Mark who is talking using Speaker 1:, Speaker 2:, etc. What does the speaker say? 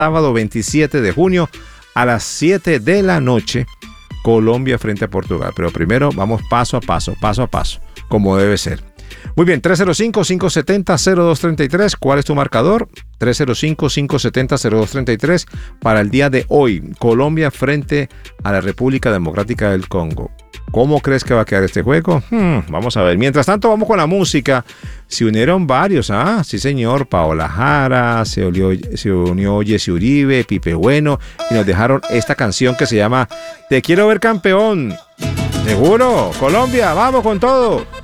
Speaker 1: sábado 27 de junio a las 7 de la noche, Colombia frente a Portugal. Pero primero vamos paso a paso, como debe ser. Muy bien, 305-570-0233. ¿Cuál es tu marcador? 305-570-0233 para el día de hoy. Colombia frente a la República Democrática del Congo. ¿Cómo crees que va a quedar este juego? Vamos a ver. Mientras tanto, vamos con la música. Se unieron varios, sí señor. Paola Jara, se unió Jesse Uribe, Pipe Bueno, y nos dejaron esta canción que se llama Te quiero ver campeón. ¿Seguro? Colombia, vamos con todo.